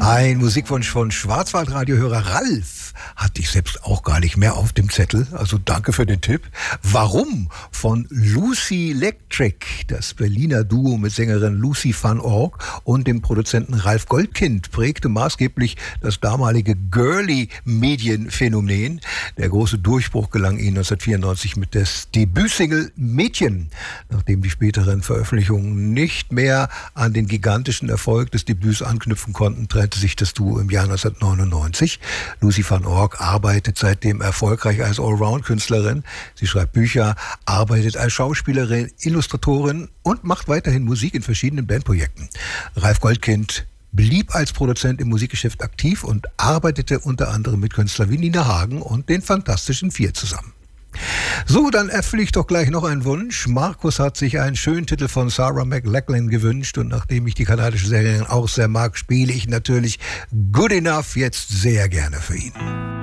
Ein Musikwunsch von Schwarzwaldradiohörer Ralf hatte ich selbst auch gar nicht mehr auf dem Zettel. Also danke für den Tipp. Warum? Von Lucy Electric, das Berliner Duo mit Sängerin Lucy van Org und dem Produzenten Ralf Goldkind prägte maßgeblich das damalige Girly-Medienphänomen. Der große Durchbruch gelang ihnen 1994 mit der Debütsingle Mädchen. Nachdem die späteren Veröffentlichungen nicht mehr an den gigantischen Erfolg des Debüts anknüpfen konnten, trennte sich das Duo im Jahr 1999. Lucy van Org arbeitet seitdem erfolgreich als Allround-Künstlerin. Sie schreibt Bücher, arbeitet als Schauspielerin, Illustratorin und macht weiterhin Musik in verschiedenen Bandprojekten. Ralf Goldkind blieb als Produzent im Musikgeschäft aktiv und arbeitete unter anderem mit Künstlern wie Nina Hagen und den Fantastischen Vier zusammen. So, dann erfülle ich doch gleich noch einen Wunsch. Markus hat sich einen schönen Titel von Sarah McLachlan gewünscht und nachdem ich die kanadische Sängerin auch sehr mag, spiele ich natürlich Good Enough jetzt sehr gerne für ihn.